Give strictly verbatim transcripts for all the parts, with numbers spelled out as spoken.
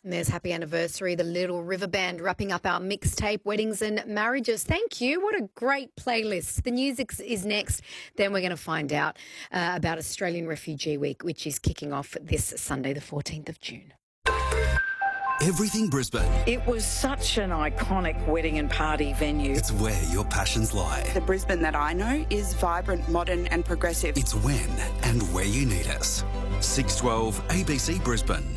And there's Happy Anniversary, the Little River Band, wrapping up our mixtape, Weddings and Marriages. Thank you. What a great playlist. The music is next. Then we're going to find out uh, about Australian Refugee Week, which is kicking off this Sunday, the fourteenth of June. Everything Brisbane. It was such an iconic wedding and party venue. It's where your passions lie. The Brisbane that I know is vibrant, modern and progressive. It's when and where you need us. six twelve A B C Brisbane.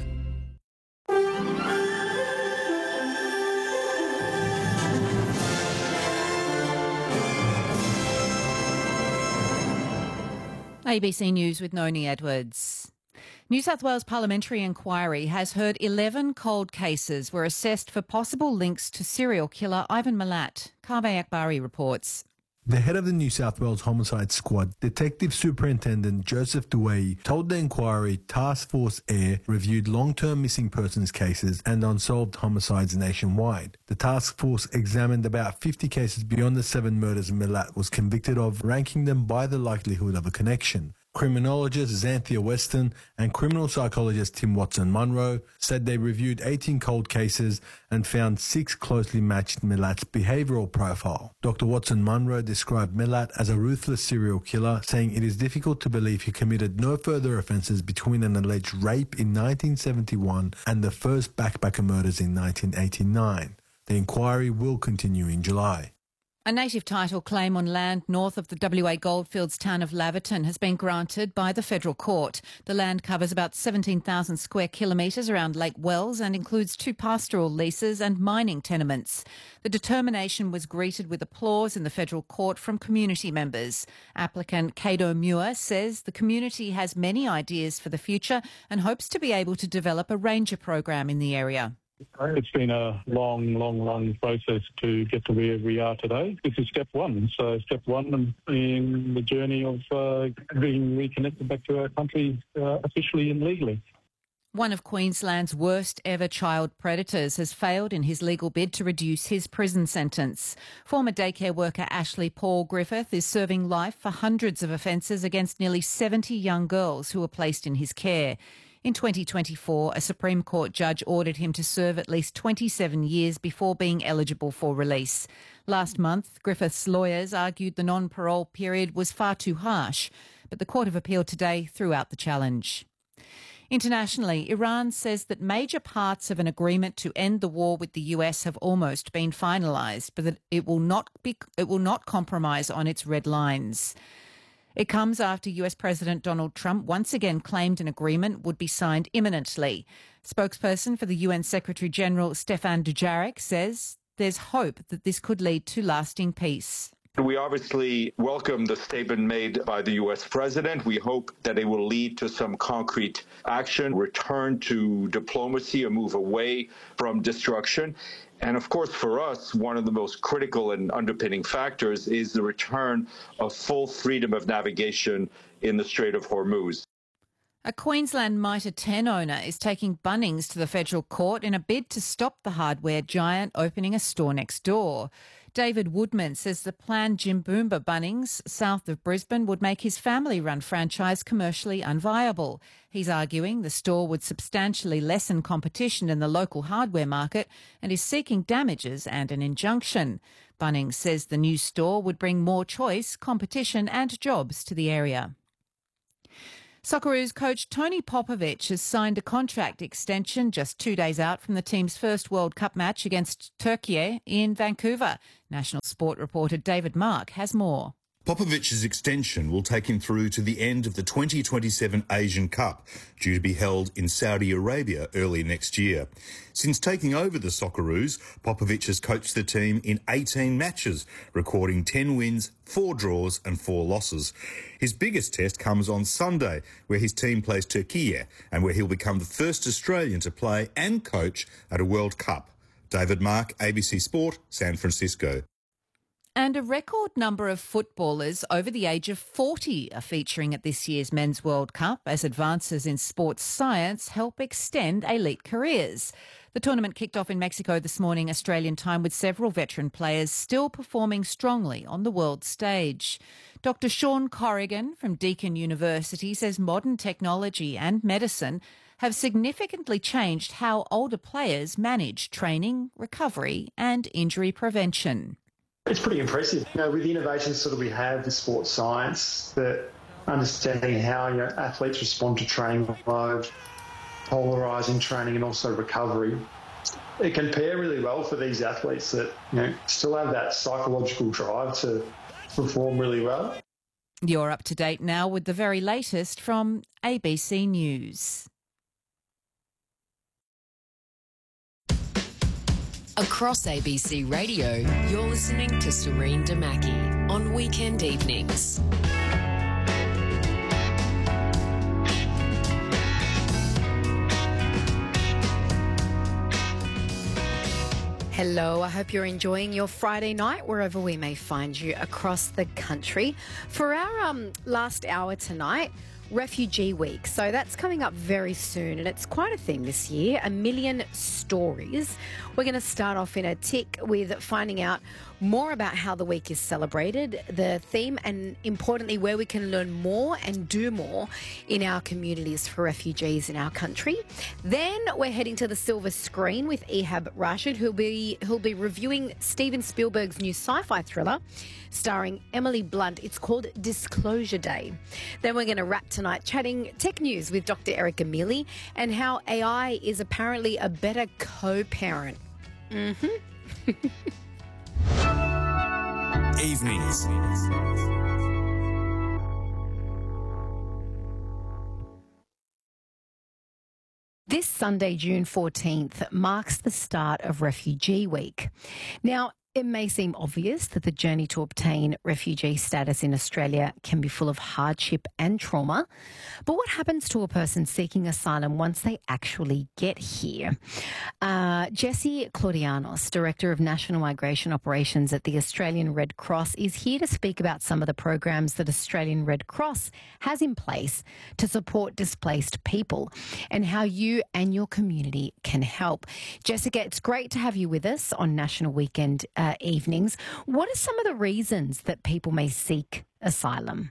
A B C News with Noni Edwards. New South Wales Parliamentary Inquiry has heard eleven cold cases were assessed for possible links to serial killer Ivan Milat. Kaveh Akbari reports. The head of the New South Wales Homicide Squad, Detective Superintendent Joseph Duway, told the inquiry Task Force Air reviewed long-term missing persons cases and unsolved homicides nationwide. The task force examined about fifty cases beyond the seven murders Milat was convicted of, ranking them by the likelihood of a connection. Criminologist Xanthia Weston and criminal psychologist Tim Watson-Munro said they reviewed eighteen cold cases and found six closely matched Milat's behavioural profile. Doctor Watson-Munro described Milat as a ruthless serial killer, saying it is difficult to believe he committed no further offences between an alleged rape in nineteen seventy-one and the first backpacker murders in nineteen eighty-nine. The inquiry will continue in July. A native title claim on land north of the W A Goldfields town of Laverton has been granted by the federal court. The land covers about seventeen thousand square kilometres around Lake Wells and includes two pastoral leases and mining tenements. The determination was greeted with applause in the federal court from community members. Applicant Cato Muir says the community has many ideas for the future and hopes to be able to develop a ranger program in the area. It's been a long, long, long process to get to where we are today. This is step one. So step one in the journey of uh, being reconnected back to our country uh, officially and legally. One of Queensland's worst ever child predators has failed in his legal bid to reduce his prison sentence. Former daycare worker Ashley Paul Griffith is serving life for hundreds of offences against nearly seventy young girls who were placed in his care. In twenty twenty-four, a Supreme Court judge ordered him to serve at least twenty-seven years before being eligible for release. Last month, Griffith's lawyers argued the non-parole period was far too harsh, but the Court of Appeal today threw out the challenge. Internationally, Iran says that major parts of an agreement to end the war with the U S have almost been finalised, but that it will not be, it will not compromise on its red lines. It comes after U S President Donald Trump once again claimed an agreement would be signed imminently. Spokesperson for the U N Secretary-General Stefan Dujarric says there's hope that this could lead to lasting peace. We obviously welcome the statement made by the U S president. We hope that it will lead to some concrete action, return to diplomacy, a move away from destruction. And of course, for us, one of the most critical and underpinning factors is the return of full freedom of navigation in the Strait of Hormuz. A Queensland Mitre ten owner is taking Bunnings to the federal court in a bid to stop the hardware giant opening a store next door. David Woodman says the planned Jimboomba Bunnings south of Brisbane would make his family-run franchise commercially unviable. He's arguing the store would substantially lessen competition in the local hardware market and is seeking damages and an injunction. Bunnings says the new store would bring more choice, competition and jobs to the area. Socceroos coach Tony Popovic has signed a contract extension just two days out from the team's first World Cup match against Turkey in Vancouver. National Sport reporter David Mark has more. Popovic's extension will take him through to the end of the twenty twenty-seven Asian Cup, due to be held in Saudi Arabia early next year. Since taking over the Socceroos, Popovic has coached the team in eighteen matches, recording ten wins, four draws and four losses. His biggest test comes on Sunday, where his team plays Turkey and where he'll become the first Australian to play and coach at a World Cup. David Mark, A B C Sport, San Francisco. And a record number of footballers over the age of forty are featuring at this year's Men's World Cup as advances in sports science help extend elite careers. The tournament kicked off in Mexico this morning, Australian time, with several veteran players still performing strongly on the world stage. Doctor Sean Corrigan from Deakin University says modern technology and medicine have significantly changed how older players manage training, recovery and injury prevention. It's pretty impressive. You know, with the innovations sort of we have with sports science, that understanding how you know, athletes respond to training load, polarising training and also recovery, it can pair really well for these athletes that you know still have that psychological drive to perform really well. You're up to date now with the very latest from A B C News. Across A B C Radio, you're listening to Serene Damaki on weekend evenings. Hello, I hope you're enjoying your Friday night wherever we may find you across the country. For our um, last hour tonight, Refugee Week. So that's coming up very soon and it's quite a thing this year, a million stories. We're going to start off in a tick with finding out more about how the week is celebrated, the theme and importantly where we can learn more and do more in our communities for refugees in our country. Then we're heading to the silver screen with Ehab Rashid who'll be, who'll be reviewing Steven Spielberg's new sci-fi thriller starring Emily Blunt. It's called Disclosure Day. Then we're going to wrap tonight chatting tech news with Doctor Erica Mealy and how A I is apparently a better co-parent. Mm-hmm. Evenings. This Sunday, June fourteenth, marks the start of Refugee Week. Now, it may seem obvious that the journey to obtain refugee status in Australia can be full of hardship and trauma, but what happens to a person seeking asylum once they actually get here? Uh, Jessie Claudianos, Director of National Migration Operations at the Australian Red Cross, is here to speak about some of the programs that Australian Red Cross has in place to support displaced people and how you and your community can help. Jessica, it's great to have you with us on National Weekend uh, evenings. What are some of the reasons that people may seek asylum?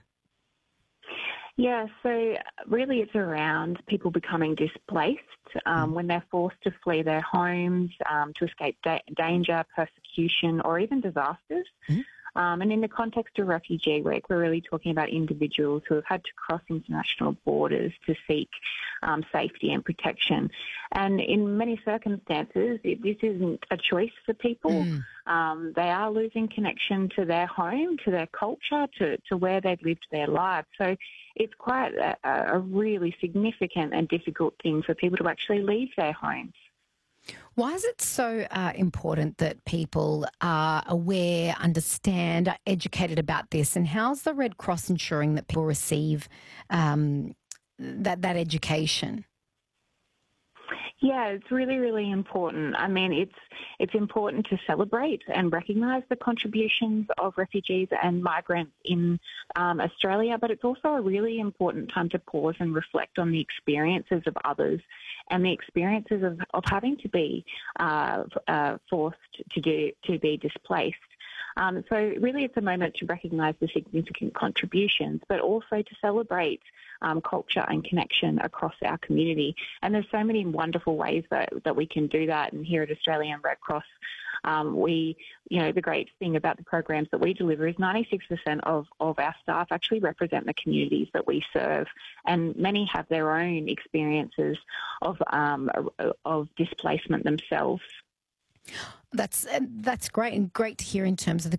Yeah, so really it's around people becoming displaced um, when they're forced to flee their homes, um, to escape da- danger, persecution, or even disasters. Mm-hmm. Um, and in the context of Refugee Week, we're really talking about individuals who have had to cross international borders to seek um, safety and protection. And in many circumstances, it, this isn't a choice for people. Mm. Um, they are losing connection to their home, to their culture, to, to where they've lived their lives. So it's quite a, a really significant and difficult thing for people to actually leave their homes. Why is it so uh, important that people are aware, understand, are educated about this? And how's the Red Cross ensuring that people receive um, that, that education? Yeah, it's really, really important. I mean, it's it's important to celebrate and recognise the contributions of refugees and migrants in um, Australia, but it's also a really important time to pause and reflect on the experiences of others and the experiences of, of having to be uh, uh, forced to do to be displaced. Um, so really it's a moment to recognise the significant contributions, but also to celebrate um, culture and connection across our community. And there's so many wonderful ways that, that we can do that. And here at Australian Red Cross, um, we, you know, the great thing about the programs that we deliver is ninety-six percent of, of our staff actually represent the communities that we serve. And many have their own experiences of, um, of displacement themselves. That's that's great and great to hear in terms of the